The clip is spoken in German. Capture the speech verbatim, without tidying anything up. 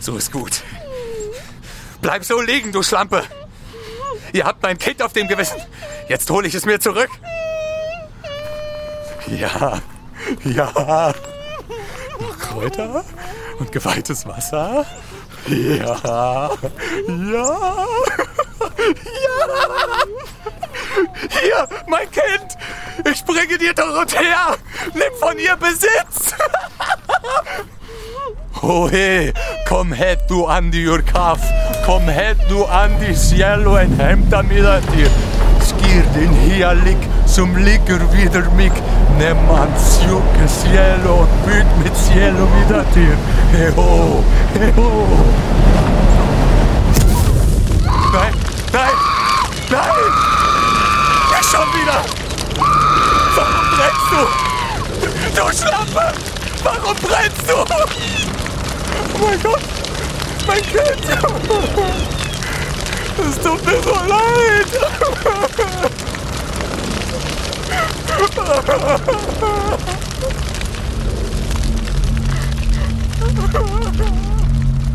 So ist gut. Bleib so liegen, du Schlampe. Ihr habt mein Kind auf dem Gewissen. Jetzt hole ich es mir zurück. Ja, ja. Kräuter und geweihtes Wasser. Ja, ja, ja. Hier, mein Kind. Ich bringe dir Dorothea. Nimm von ihr Besitz. Ohe, kom het du an die Urkaf. Kom het du an die cielo en hämta mida dir. Skir din hialik som ligger vidare mig. Nämman sjuke cielo och bygg mitt cielo vida dir. Heho, heho. Nein, nein, nein. Ja, schon wieder. Warum brennst du? Du Schlampe. Warum brennst du? Oh mein Gott, mein Kind! Es tut mir so leid!